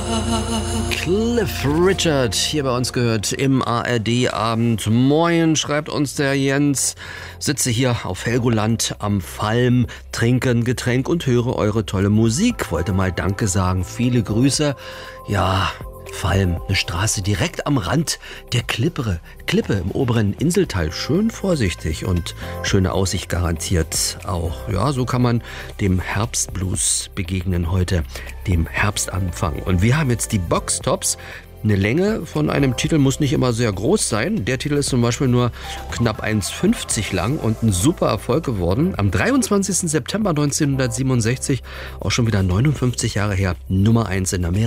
Cliff Richard, hier bei uns gehört im ARD-Abend. Moin, schreibt uns der Jens. Sitze hier auf Helgoland am Falm, trinke ein Getränk und höre eure tolle Musik. Wollte mal Danke sagen, viele Grüße. Ja, Falm, eine Straße direkt am Rand der Klippe im oberen Inselteil. Schön vorsichtig und schöne Aussicht garantiert auch. Ja, so kann man dem Herbstblues begegnen heute, dem Herbstanfang. Und wir haben jetzt die Boxtops. Eine Länge von einem Titel muss nicht immer sehr groß sein. Der Titel ist zum Beispiel nur knapp 1,50 lang und ein super Erfolg geworden. Am 23. September 1967, auch schon wieder 59 Jahre her, Nummer 1 in Amerika.